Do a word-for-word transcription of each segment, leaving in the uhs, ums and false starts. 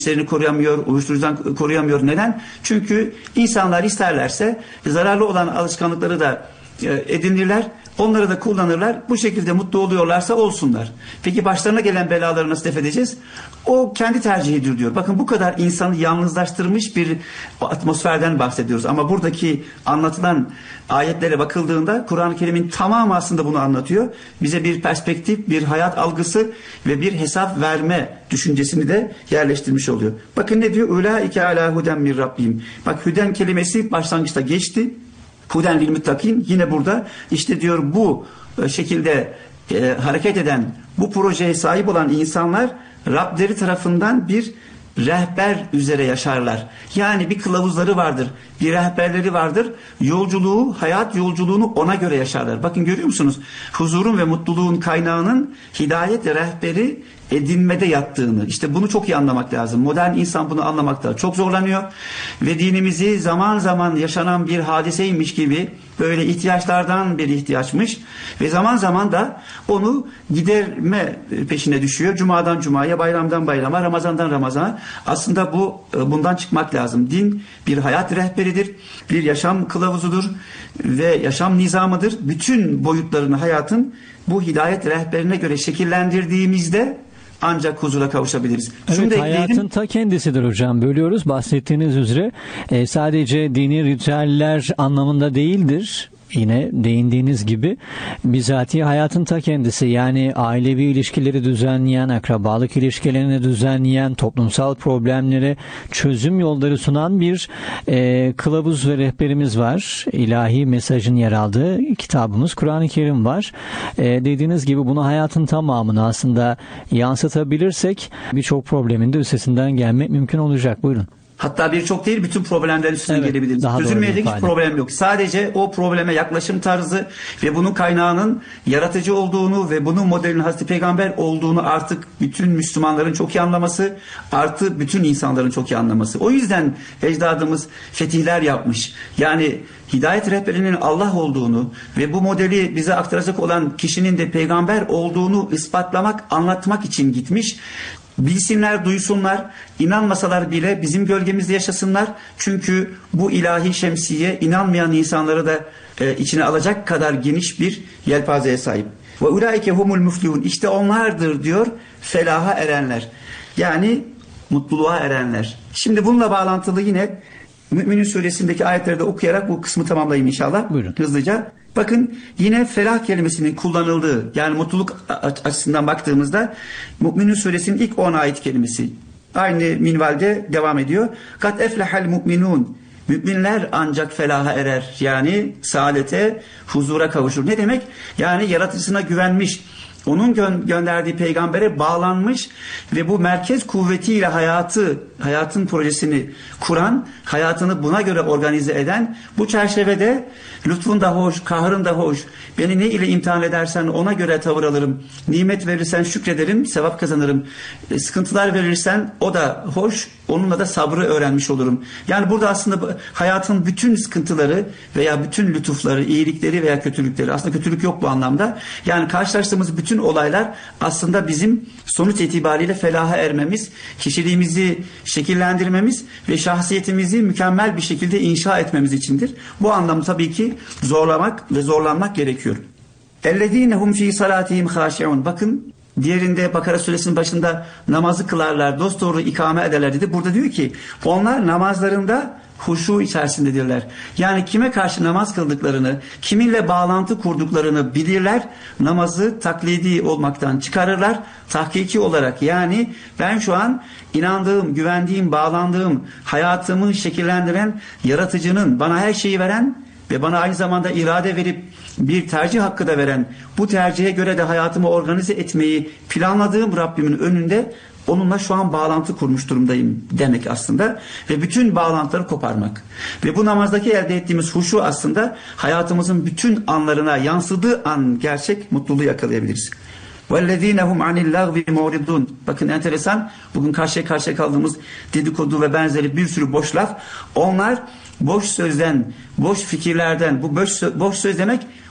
gençlerini koruyamıyor, uyuşturucudan koruyamıyor. Neden? Çünkü insanlar isterlerse zararlı olan alışkanlıkları da edinirler. Onları da kullanırlar. Bu şekilde mutlu oluyorlarsa olsunlar. Peki başlarına gelen belaları nasıl def edeceğiz? O kendi tercihidir diyor. Bakın bu kadar insanı yalnızlaştırmış bir atmosferden bahsediyoruz. Ama buradaki anlatılan ayetlere bakıldığında Kur'an-ı Kerim'in tamamı aslında bunu anlatıyor. Bize bir perspektif, bir hayat algısı ve bir hesap verme düşüncesini de yerleştirmiş oluyor. Bakın ne diyor? Ulaike ala huden min rabbihim. Bak hüden kelimesi başlangıçta geçti. Huden lil muttakin yine burada işte diyor bu şekilde e, hareket eden, bu projeye sahip olan insanlar Rableri tarafından bir rehber üzere yaşarlar. Yani bir kılavuzları vardır, bir rehberleri vardır. Yolculuğu, hayat yolculuğunu ona göre yaşarlar. Bakın görüyor musunuz? Huzurun ve mutluluğun kaynağının hidayet rehberi edinmede yattığını. İşte bunu çok iyi anlamak lazım. Modern insan bunu anlamakta çok zorlanıyor. Ve dinimizi zaman zaman yaşanan bir hadiseymiş gibi böyle ihtiyaçlardan bir ihtiyaçmış. Ve zaman zaman da onu giderme peşine düşüyor. Cumadan cumaya, bayramdan bayrama, Ramazandan Ramazana. Aslında bu bundan çıkmak lazım. Din bir hayat rehberidir. Bir yaşam kılavuzudur. Ve yaşam nizamıdır. Bütün boyutlarını hayatın bu hidayet rehberine göre şekillendirdiğimizde ancak huzura kavuşabiliriz. Evet, Şunu da hayatın ekleyelim. ta kendisidir hocam. Bölüyoruz. Bahsettiğiniz üzere e, sadece dini ritüeller anlamında değildir. Yine değindiğiniz gibi bizatihi hayatın ta kendisi, yani ailevi ilişkileri düzenleyen, akrabalık ilişkilerini düzenleyen, toplumsal problemlere çözüm yolları sunan bir e, kılavuz ve rehberimiz var. İlahi mesajın yer aldığı kitabımız Kur'an-ı Kerim var. E, dediğiniz gibi bunu hayatın tamamını aslında yansıtabilirsek birçok problemin de üstesinden gelmek mümkün olacak. Buyurun. Hatta birçok değil, bütün problemlerin üstüne evet, gelebiliriz. Çözülmeyecek hiç problem yok. Sadece o probleme yaklaşım tarzı ve bunun kaynağının yaratıcı olduğunu ve bunun modelinin Hazreti Peygamber olduğunu artık bütün Müslümanların çok iyi anlaması, artı bütün insanların çok iyi anlaması. O yüzden ecdadımız fetihler yapmış. Yani hidayet rehberinin Allah olduğunu ve bu modeli bize aktaracak olan kişinin de peygamber olduğunu ispatlamak, anlatmak için gitmiş. Bilsinler, duysunlar, inanmasalar bile bizim gölgemizde yaşasınlar. Çünkü bu ilahi şemsiye inanmayan insanları da e, içine alacak kadar geniş bir yelpazeye sahip. Ve ulaike humul muflihun. İşte onlardır diyor felaha erenler. Yani mutluluğa erenler. Şimdi bununla bağlantılı yine Mü'minin suresindeki ayetleri de okuyarak bu kısmı tamamlayayım inşallah. Buyurun. Hızlıca. Bakın yine felah kelimesinin kullanıldığı, yani mutluluk açısından baktığımızda Mü'minin suresinin ilk on ayet kelimesi aynı minvalde devam ediyor. Kat eflehal mu'minun. Müminler ancak felaha erer. Yani saadete, huzura kavuşur. Ne demek? Yani yaratıcısına güvenmiş, onun gö- gönderdiği peygambere bağlanmış ve bu merkez kuvvetiyle hayatı, hayatın projesini kuran, hayatını buna göre organize eden, bu çerçevede lütfun da hoş, kahrın da hoş, beni ne ile imtihan edersen ona göre tavır alırım, nimet verirsen şükrederim, sevap kazanırım, e, sıkıntılar verirsen o da hoş, onunla da sabrı öğrenmiş olurum. Yani burada aslında hayatın bütün sıkıntıları veya bütün lütufları, iyilikleri veya kötülükleri, aslında kötülük yok bu anlamda. Yani karşılaştığımız bütün olaylar aslında bizim sonuç itibariyle felaha ermemiz, kişiliğimizi şekillendirmemiz ve şahsiyetimizi mükemmel bir şekilde inşa etmemiz içindir. Bu anlamda tabii ki zorlamak ve zorlanmak gerekiyor. اَلَّذ۪ينَ هُمْ ف۪ي صَلَاتِهِمْ خَاشِعُونَ. Bakın diğerinde Bakara suresinin başında namazı kılarlar, dosdoğru ikame ederler dedi. Burada diyor ki onlar namazlarında huşu içerisindedirler. Yani kime karşı namaz kıldıklarını, kiminle bağlantı kurduklarını bilirler. Namazı taklidi olmaktan çıkarırlar. Tahkiki olarak, yani ben şu an inandığım, güvendiğim, bağlandığım, hayatımı şekillendiren yaratıcının, bana her şeyi veren ve bana aynı zamanda irade verip bir tercih hakkı da veren, bu tercihe göre de hayatımı organize etmeyi planladığım Rabbimin önünde onunla şu an bağlantı kurmuş durumdayım demek aslında. Ve bütün bağlantıları koparmak. Ve bu namazdaki elde ettiğimiz huşu aslında hayatımızın bütün anlarına yansıdığı an gerçek mutluluğu yakalayabiliriz. وَالَّذ۪ينَ هُمْ عَنِ اللّٰغْوِ مُعْرِضُونَ. Bakın enteresan, bugün karşıya karşıya kaldığımız dedikodu ve benzeri bir sürü boş laf. Onlar boş sözden, boş fikirlerden, bu boş, boş söz demek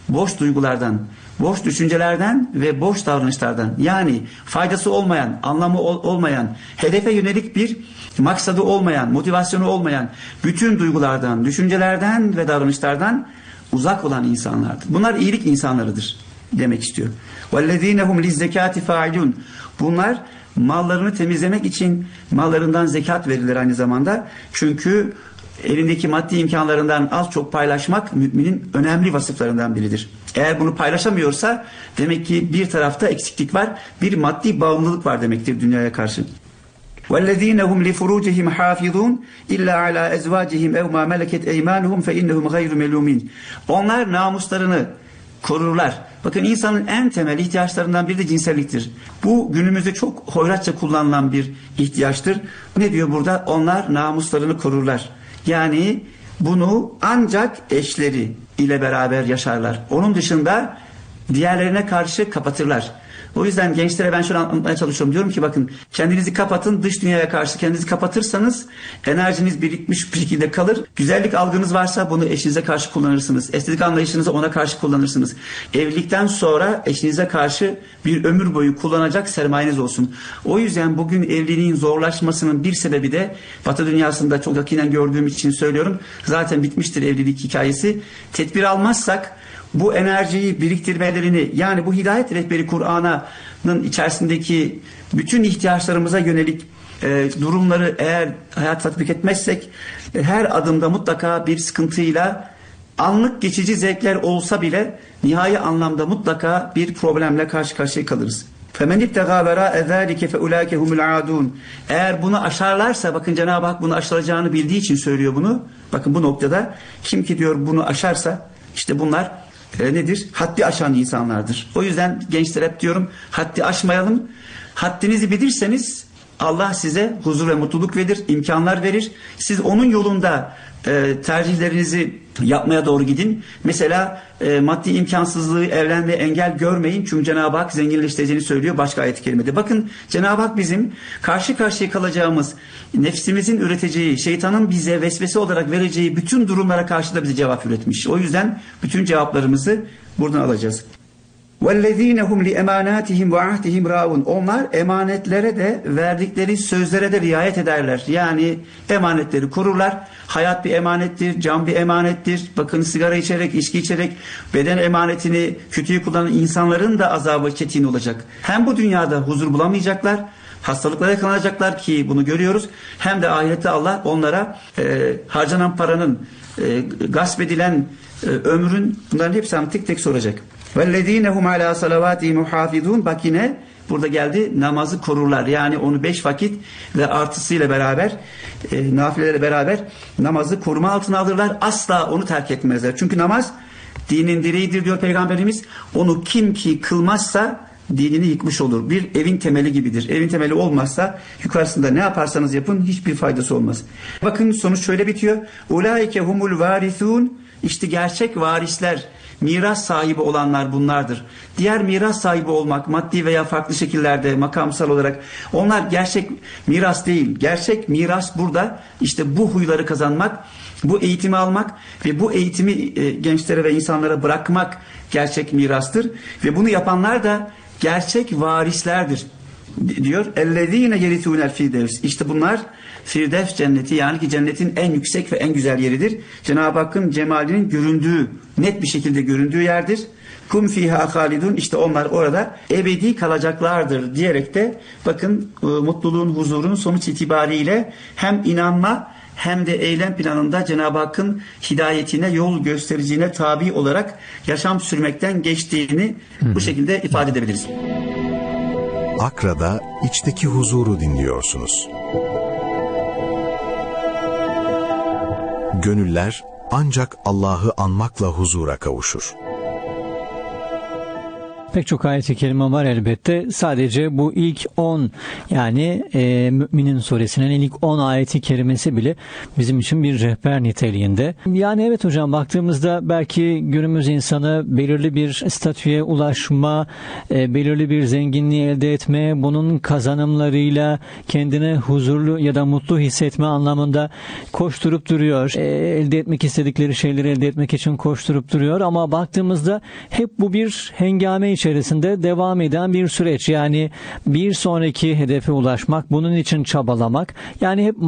boş duygulardan, boş düşüncelerden ve boş davranışlardan, yani faydası olmayan, anlamı ol- olmayan, hedefe yönelik bir maksadı olmayan, motivasyonu olmayan bütün duygulardan, düşüncelerden ve davranışlardan uzak olan insanlardır. Bunlar iyilik insanlarıdır demek istiyor. وَالَّذ۪ينَ هُمْ لِزَّكَاتِ فَاعِلُونَ Bunlar mallarını temizlemek için mallarından zekat verirler aynı zamanda. Çünkü elindeki maddi imkanlarından az çok paylaşmak müminin önemli vasıflarından biridir. Eğer bunu paylaşamıyorsa demek ki bir tarafta eksiklik var, bir maddi bağımlılık var demektir dünyaya karşı. وَالَّذ۪ينَ هُمْ لِفُرُوجِهِمْ حَافِظُونَ اِلَّا عَلَى اَزْوَاجِهِمْ اَوْ مَا مَلَكَتْ اَيْمَانُهُمْ فَاِنَّهُمْ غَيْرُ مَلُومِينَ Onlar namuslarını korurlar. Bakın insanın en temel ihtiyaçlarından biri de cinselliktir. Bu günümüzde çok hoyratça kullanılan bir ihtiyaçtır. Ne diyor burada? Onlar namuslarını korurlar. Yani bunu ancak eşleri ile beraber yaşarlar. Onun dışında diğerlerine karşı kapatırlar. O yüzden gençlere ben şunu anlatmaya çalışıyorum. Diyorum ki bakın, kendinizi kapatın, dış dünyaya karşı kendinizi kapatırsanız enerjiniz birikmiş bir şekilde kalır. Güzellik algınız varsa bunu eşinize karşı kullanırsınız. Estetik anlayışınızı ona karşı kullanırsınız. Evlilikten sonra eşinize karşı bir ömür boyu kullanacak sermayeniz olsun. O yüzden bugün evliliğin zorlaşmasının bir sebebi de Batı dünyasında çok yakinen gördüğüm için söylüyorum. Zaten bitmiştir evlilik hikayesi. Tedbir almazsak bu enerjiyi biriktirmelerini, yani bu hidayet rehberi Kur'an'ın içerisindeki bütün ihtiyaçlarımıza yönelik e, durumları eğer hayat tatbik etmezsek e, her adımda mutlaka bir sıkıntıyla, anlık geçici zevkler olsa bile nihai anlamda mutlaka bir problemle karşı karşıya kalırız. فَمَنِ ابْتَغَى وَرَاءَ ذَٰلِكَ فَاُولَٰئِكَ هُمُ الْعَادُونَ Eğer bunu aşarlarsa, bakın Cenab-ı Hak bunu aşılacağını bildiği için söylüyor bunu. Bakın bu noktada kim ki diyor bunu aşarsa, işte bunlar E, nedir? Haddi aşan insanlardır. O yüzden gençler hep diyorum, haddi aşmayalım. Haddinizi bilirseniz Allah size huzur ve mutluluk verir, imkanlar verir. Siz onun yolunda e, tercihlerinizi yapmaya doğru gidin. Mesela e, maddi imkansızlığı, evlenmeye engel görmeyin. Çünkü Cenab-ı Hak zenginleştireceğini söylüyor başka ayet-i kerimede. Bakın Cenab-ı Hak bizim karşı karşıya kalacağımız, nefsimizin üreteceği, şeytanın bize vesvese olarak vereceği bütün durumlara karşı da bize cevap üretmiş. O yüzden bütün cevaplarımızı buradan alacağız. وَالَّذ۪ينَ هُمْ لِاَمَانَاتِهِمْ وَعَهْدِهِمْ رَاءُونَ Onlar emanetlere de verdikleri sözlere de riayet ederler. Yani emanetleri korurlar. Hayat bir emanettir, can bir emanettir. Bakın sigara içerek, içki içerek beden emanetini kötüye kullanan insanların da azabı çetin olacak. Hem bu dünyada huzur bulamayacaklar, hastalıklara yakalanacaklar ki bunu görüyoruz. Hem de ahirette Allah onlara e, harcanan paranın, e, gasp edilen e, ömrün, bunların hepsini tek tek soracak. وَالَّذ۪ينَ هُمْ عَلَى صَلَوَاتِهِمْ مُحَافِظُونَ Bak yine burada geldi, namazı korurlar. Yani onu beş vakit ve artısıyla beraber, e, nafilelerle beraber namazı koruma altına alırlar. Asla onu terk etmezler. Çünkü namaz dinin direğidir diyor Peygamberimiz. Onu kim ki kılmazsa dinini yıkmış olur. Bir evin temeli gibidir. Evin temeli olmazsa yukarısında ne yaparsanız yapın hiçbir faydası olmaz. Bakın sonuç şöyle bitiyor. اُولَٰئِكَ هُمُ الْوَارِثُونَ İşte gerçek varisler, miras sahibi olanlar bunlardır. Diğer miras sahibi olmak, maddi veya farklı şekillerde, makamsal olarak, onlar gerçek miras değil. Gerçek miras burada işte bu huyları kazanmak, bu eğitimi almak ve bu eğitimi e, gençlere ve insanlara bırakmak gerçek mirastır. Ve bunu yapanlar da gerçek varislerdir diyor. اَلَّذ۪ينَ يَرِثُونَ الْفِرْدَوْسِ İşte bunlar Firdevs cenneti, yani ki cennetin en yüksek ve en güzel yeridir. Cenab-ı Hakk'ın cemalinin göründüğü, net bir şekilde göründüğü yerdir. Kum fiha halidun İşte onlar orada ebedi kalacaklardır diyerek de bakın mutluluğun, huzurun sonuç itibariyle hem inanma hem de eylem planında Cenab-ı Hakk'ın hidayetine, yol göstericiliğine tabi olarak yaşam sürmekten geçtiğini Hı. bu şekilde ifade edebiliriz. Akra'da içteki huzuru dinliyorsunuz. Gönüller ancak Allah'ı anmakla huzura kavuşur. Pek çok ayet-i kerime var elbette. Sadece bu ilk on yani e, Müminin suresinin ilk on ayeti kerimesi bile bizim için bir rehber niteliğinde. Yani evet hocam, baktığımızda belki günümüz insanı belirli bir statüye ulaşma, e, belirli bir zenginliği elde etme, bunun kazanımlarıyla kendine huzurlu ya da mutlu hissetme anlamında koşturup duruyor. E, elde etmek istedikleri şeyleri elde etmek için koşturup duruyor ama baktığımızda hep bu bir hengame içerisinde devam eden bir süreç. Yani bir sonraki hedefe ulaşmak, bunun için çabalamak, yani hep